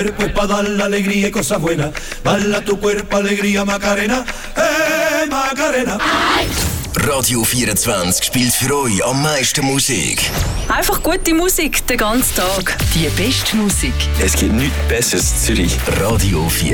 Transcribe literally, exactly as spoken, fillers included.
Cuerpo es pa' dar la alegría y cosas buenas. Bala tu cuerpo, alegría, Macarena. Eh, Macarena. Radio vierundzwanzig spielt für euch am meisten Musik. Einfach gute Musik den ganzen Tag. Die beste Musik. Es gibt nichts Besseres in Zürich. Radio vier.